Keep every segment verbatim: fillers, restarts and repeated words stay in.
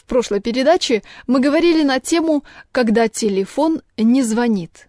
прошлой передаче мы говорили на тему «Когда телефон не звонит».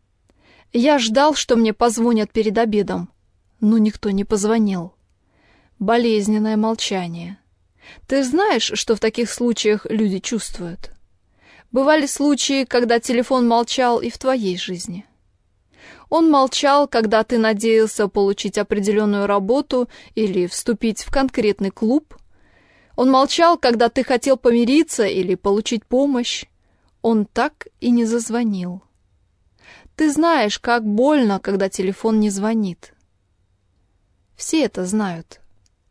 Я ждал, что мне позвонят перед обедом, но никто не позвонил. Болезненное молчание. Ты знаешь, что в таких случаях люди чувствуют? Бывали случаи, когда телефон молчал и в твоей жизни. Он молчал, когда ты надеялся получить определенную работу или вступить в конкретный клуб. Он молчал, когда ты хотел помириться или получить помощь. Он так и не зазвонил. Ты знаешь, как больно, когда телефон не звонит. Все это знают.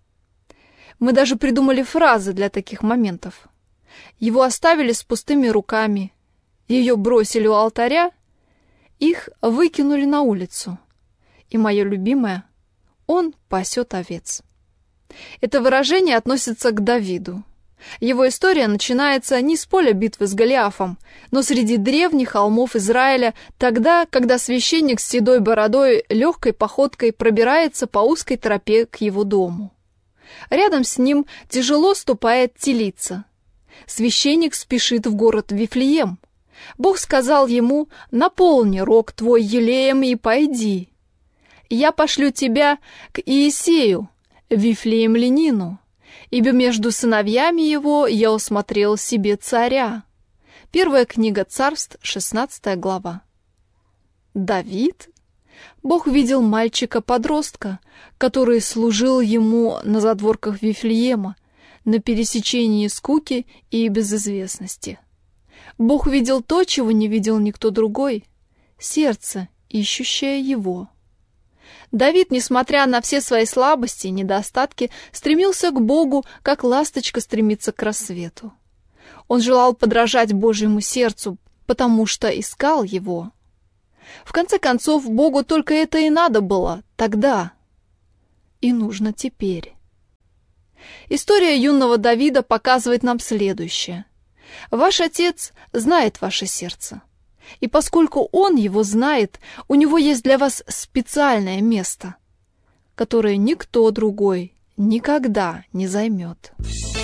Мы даже придумали фразы для таких моментов. Его оставили с пустыми руками, ее бросили у алтаря, их выкинули на улицу. И мое любимое — он пасет овец. Это выражение относится к Давиду. Его история начинается не с поля битвы с Голиафом, но среди древних холмов Израиля, тогда, когда священник с седой бородой легкой походкой пробирается по узкой тропе к его дому. Рядом с ним тяжело ступает телица. Священник спешит в город Вифлеем. Бог сказал ему: «Наполни рог твой елеем и пойди. Я пошлю тебя к Иисею, вифлеемлянину, ибо между сыновьями его я усмотрел себе царя». Первая книга Царств, шестнадцатая глава. Давид? Бог видел мальчика-подростка, который служил ему на задворках Вифлеема, на пересечении скуки и безызвестности. Бог видел то, чего не видел никто другой — сердце, ищущее его. Давид, несмотря на все свои слабости и недостатки, стремился к Богу, как ласточка стремится к рассвету. Он желал подражать Божьему сердцу, потому что искал его. В конце концов, Богу только это и надо было тогда, и нужно теперь. История юного Давида показывает нам следующее. Ваш Отец знает ваше сердце, и поскольку Он его знает, у Него есть для вас специальное место, которое никто другой никогда не займет.